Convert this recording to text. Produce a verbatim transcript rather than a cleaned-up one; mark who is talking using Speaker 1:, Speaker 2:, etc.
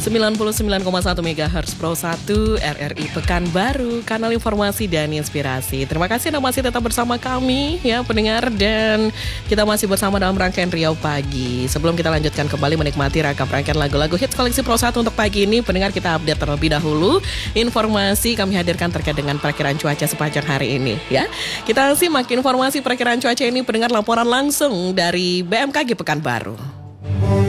Speaker 1: sembilan puluh sembilan koma satu megahertz Pro satu R R I Pekanbaru, kanal informasi dan inspirasi. Terima kasih Anda masih tetap bersama kami ya pendengar, dan kita masih bersama dalam rangkaian Riau Pagi. Sebelum kita lanjutkan kembali menikmati rangkaian rangkaian lagu-lagu hits koleksi Pro satu untuk pagi ini, pendengar, kita update terlebih dahulu informasi kami hadirkan terkait dengan perkiraan cuaca sepanjang hari ini ya. Kita simak informasi perkiraan cuaca ini pendengar, laporan langsung dari B M K G Pekanbaru.